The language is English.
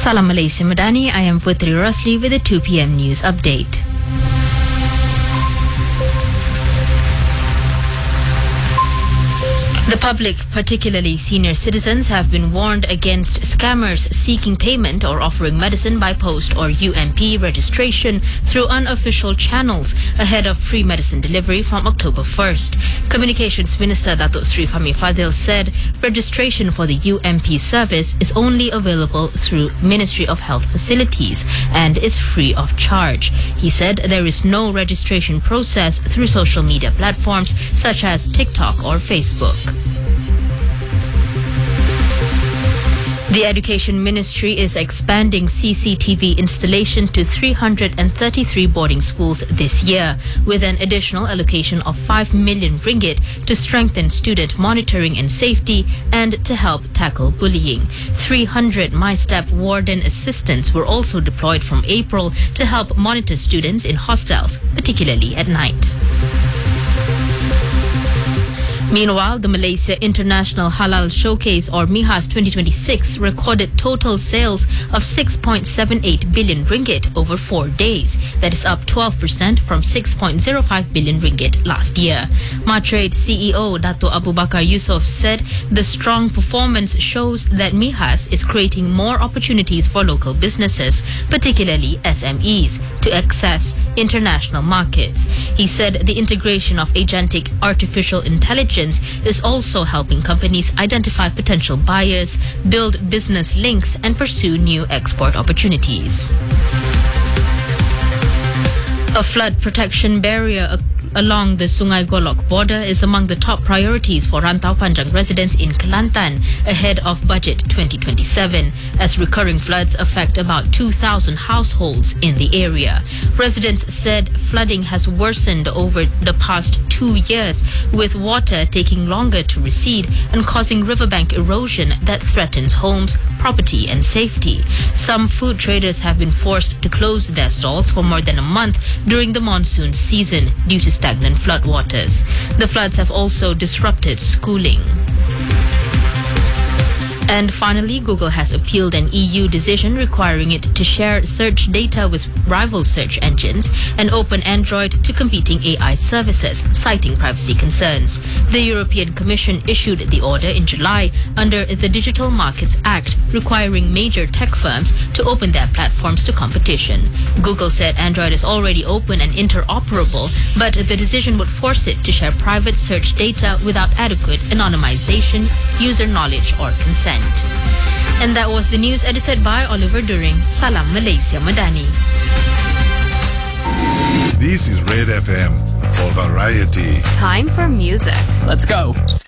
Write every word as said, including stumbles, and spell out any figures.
Salam Malaysia Madani, I am Putri Rosli with a two p.m. news update. The public, particularly senior citizens, have been warned against scammers seeking payment or offering medicine by post or U M P registration through unofficial channels ahead of free medicine delivery from October first. Communications Minister Datuk Sri Fahmi Fadil said registration for the U M P service is only available through Ministry of Health facilities and is free of charge. He said there is no registration process through social media platforms such as TikTok or Facebook. The Education Ministry is expanding C C T V installation to three hundred thirty-three boarding schools this year, with an additional allocation of five million ringgit to strengthen student monitoring and safety and to help tackle bullying. three hundred MyStep warden assistants were also deployed from April to help monitor students in hostels, particularly at night. Meanwhile, the Malaysia International Halal Showcase, or MIHAS twenty twenty-six, recorded total sales of six point seven eight billion ringgit over four days. That is up twelve percent from six point zero five billion ringgit last year. Matrade C E O Dato Abu Bakar Yusof said the strong performance shows that MIHAS is creating more opportunities for local businesses, particularly S M Es, to access international markets. He said the integration of agentic artificial intelligence is also helping companies identify potential buyers, build business links, and pursue new export opportunities. A flood protection barrier along the Sungai Golok border is among the top priorities for Rantau Panjang residents in Kelantan ahead of Budget twenty twenty-seven, as recurring floods affect about two thousand households in the area. Residents said flooding has worsened over the past two years, with water taking longer to recede and causing riverbank erosion that threatens homes, property and safety. Some food traders have been forced to close their stalls for more than a month during the monsoon season due to stagnant floodwaters. The floods have also disrupted schooling. And finally, Google has appealed an E U decision requiring it to share search data with rival search engines and open Android to competing A I services, citing privacy concerns. The European Commission issued the order in July under the Digital Markets Act, requiring major tech firms to open their platforms to competition. Google said Android is already open and interoperable, but the decision would force it to share private search data without adequate anonymization, user knowledge or consent. And that was the news edited by Oliver During. Salam Malaysia Madani. This is Red F M for variety. Time for music. Let's go.